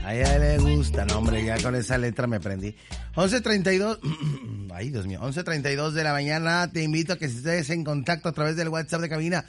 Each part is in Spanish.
A ella le gusta, no hombre, ya con esa letra me prendí. 11:32, ay Dios mío, 11:32 de la mañana, te invito a que estés en contacto a través del WhatsApp de cabina,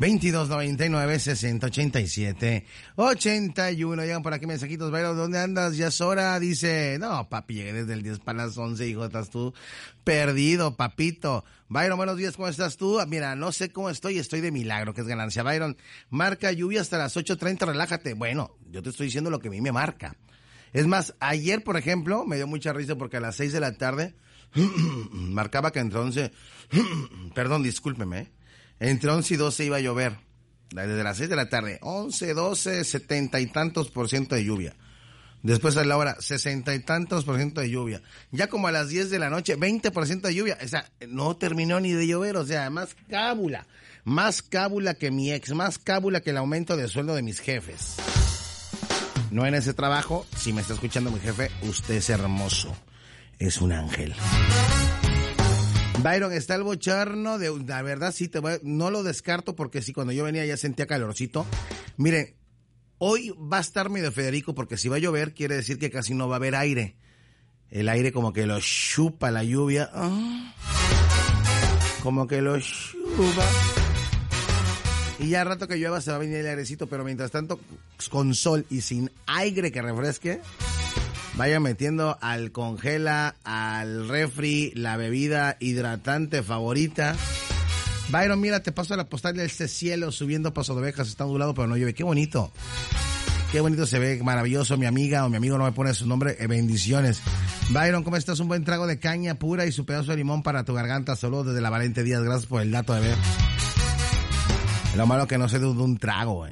2299-6087-81. Llegan por aquí mensajitos, Byron, ¿dónde andas? Ya es hora, dice, no papi, llegué desde el 10 para las 11, hijo, estás tú perdido, papito. Byron, buenos días, ¿cómo estás tú? Mira, no sé cómo estoy de milagro, que es ganancia. Byron, marca lluvia hasta las 8:30, relájate. Bueno, yo te estoy diciendo lo que a mí me marca. Es más, ayer, por ejemplo, me dio mucha risa porque a las 6 de la tarde marcaba que entre 11, perdón, discúlpeme, entre 11 y 12 iba a llover. Desde las 6 de la tarde, 11, 12, 70 y tantos % de lluvia. Después a la hora, 60 y tantos % de lluvia. Ya como a las 10 de la noche, 20% de lluvia. O sea, no terminó ni de llover, o sea, más cábula que mi ex, más cábula que el aumento de sueldo de mis jefes. No en ese trabajo, si me está escuchando mi jefe, usted es hermoso, es un ángel. Byron, está el bochorno de, la verdad sí, no lo descarto porque sí, cuando yo venía ya sentía calorcito. Miren, hoy va a estar medio Federico porque si va a llover quiere decir que casi no va a haber aire. El aire como que lo chupa la lluvia. Como que lo chupa. Y ya al rato que llueva se va a venir el airecito, pero mientras tanto, con sol y sin aire que refresque, vaya metiendo al congela, al refri, la bebida hidratante favorita. Byron, mira, te paso la postal de este cielo subiendo Paso de Ovejas, está ondulado pero no llueve. Qué bonito. Qué bonito se ve, maravilloso. Mi amiga o mi amigo no me pone su nombre, bendiciones. Byron, ¿cómo estás? Un buen trago de caña pura y su pedazo de limón para tu garganta. Saludos desde la Valente Díaz, gracias por el dato de ver. Lo malo que no se duda un trago, güey.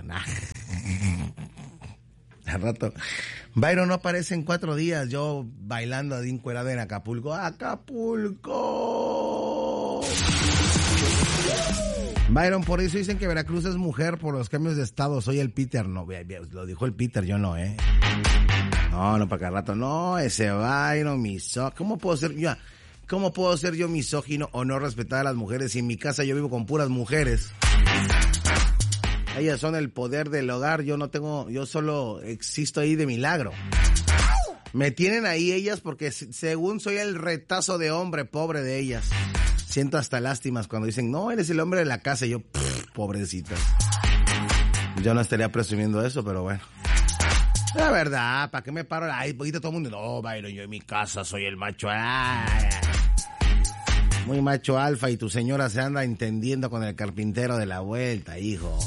Al rato. Byron no aparece en 4 días. Yo bailando ahí encuerado en Acapulco. ¡Acapulco! Byron, por eso dicen que Veracruz es mujer por los cambios de estado. Soy el Peter. No, lo dijo el Peter, yo no, No, para cada rato. No, ese Byron, ¿Cómo puedo ser yo misógino o no respetar a las mujeres si en mi casa yo vivo con puras mujeres? Ellas son el poder del hogar, yo solo existo ahí de milagro. Me tienen ahí ellas porque según soy el retazo de hombre, pobre de ellas. Siento hasta lástimas cuando dicen, no, eres el hombre de la casa. Y yo, pobrecitas. Yo no estaría presumiendo eso, pero bueno. La verdad, ¿para qué me paro? Ay, poquito todo el mundo, no, Byron, yo en mi casa soy el macho. Muy macho alfa y tu señora se anda entendiendo con el carpintero de la vuelta, hijo.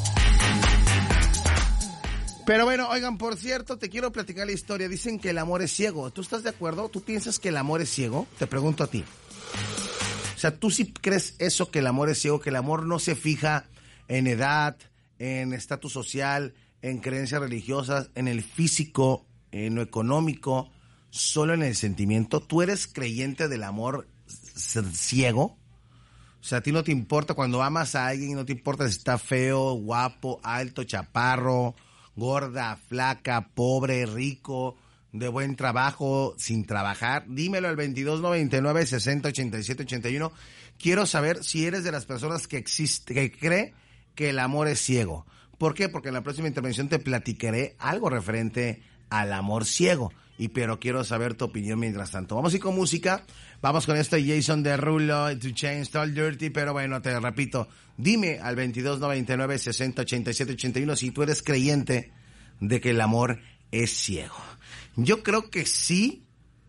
Pero bueno, oigan, por cierto, te quiero platicar la historia. Dicen que el amor es ciego. ¿Tú estás de acuerdo? ¿Tú piensas que el amor es ciego? Te pregunto a ti. O sea, ¿tú sí crees eso, que el amor es ciego? Que el amor no se fija en edad, en estatus social, en creencias religiosas, en el físico, en lo económico, solo en el sentimiento. ¿Tú eres creyente del amor ciego? O sea, a ti no te importa cuando amas a alguien, no te importa si está feo, guapo, alto, chaparro, gorda, flaca, pobre, rico, de buen trabajo, sin trabajar. Dímelo al 2299-608781. Quiero saber si eres de las personas que cree que el amor es ciego. ¿Por qué? Porque en la próxima intervención te platicaré algo referente al amor ciego. Pero quiero saber tu opinión mientras tanto. Vamos a ir con música. Vamos con esto de Jason Derulo, To Change All Dirty. Pero bueno, te repito, dime al 2299-608781 si tú eres creyente de que el amor es ciego. Yo creo que sí,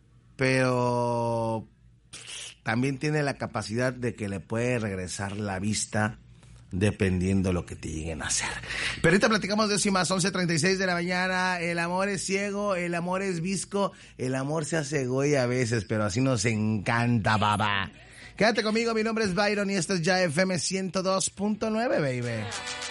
pero también tiene la capacidad de que le puede regresar la vista dependiendo de lo que te lleguen a hacer. Pero ahorita platicamos de eso y más. 11:36 de la mañana. El amor es ciego, el amor es visco, el amor se hace güey a veces, pero así nos encanta, baba. Quédate conmigo, mi nombre es Byron y esto es Ya FM 102.9, baby.